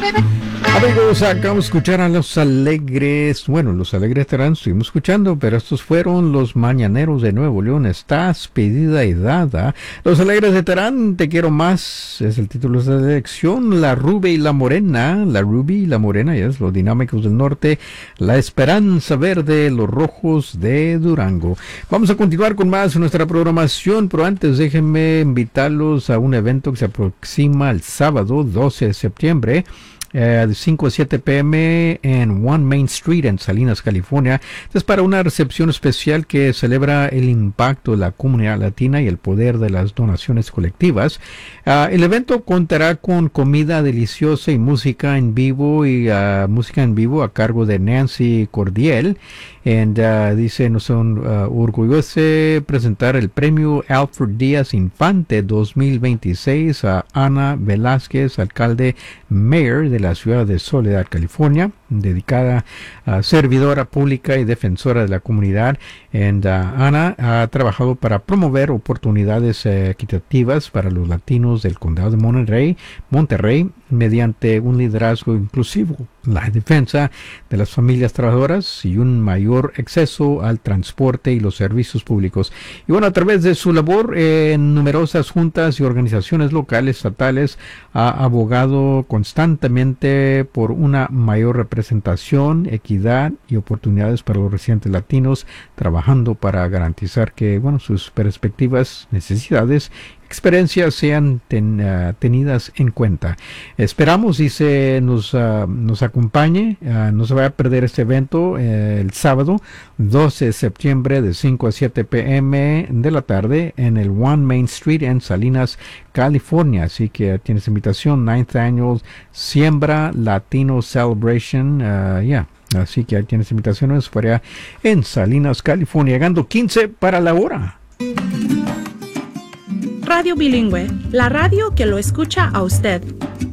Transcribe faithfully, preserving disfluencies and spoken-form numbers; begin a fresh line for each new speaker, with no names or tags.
Amigos, acabamos de escuchar a Los Alegres. Bueno, Los Alegres Terán estuvimos escuchando, pero estos fueron Los Mañaneros de Nuevo León. Estás pedida y dada. Los Alegres de Terán, Te quiero más, es el título de la elección. La Ruby y la Morena, la Ruby y la Morena, ya es Los Dinámicos del Norte. La Esperanza Verde, Los Rojos de Durango. Vamos a continuar con más de nuestra programación, pero antes déjenme invitarlos a un evento que se aproxima el sábado doce de septiembre. Uh, de cinco a siete p m en One Main Street en Salinas, California. Es para una recepción especial que celebra el impacto de la comunidad latina y el poder de las donaciones colectivas. Uh, el evento contará con comida deliciosa y música en vivo y uh, música en vivo a cargo de Nancy Cordiel. And, uh, dice, nos son uh, orgullosos de presentar el premio Alfred Díaz Infante dos mil veintiséis a Ana Velázquez, alcalde mayor de la ciudad de Soledad, California, dedicada a servidora pública y defensora de la comunidad. And, uh, Ana ha trabajado para promover oportunidades eh, equitativas para los latinos del condado de Monterrey, Monterrey mediante un liderazgo inclusivo, la defensa de las familias trabajadoras y un mayor acceso al transporte y los servicios públicos. Y bueno, a través de su labor eh, en numerosas juntas y organizaciones locales, estatales, ha abogado constantemente por una mayor representación, equidad y oportunidades para los residentes latinos, trabajando para garantizar que, bueno, sus perspectivas, necesidades, experiencias sean ten, uh, tenidas en cuenta. Esperamos y se nos, uh, nos acompañe, uh, no se vaya a perder este evento eh, el sábado doce de septiembre de cinco a siete p m de la tarde en el One Main Street en Salinas, California. Así que tienes invitación, ninth Annual Siembra Latino Celebration, uh, ya. Yeah. Así que ahí tienes invitaciones para en Salinas, California, llegando quince para la hora.
Radio Bilingüe, la radio que lo escucha a usted.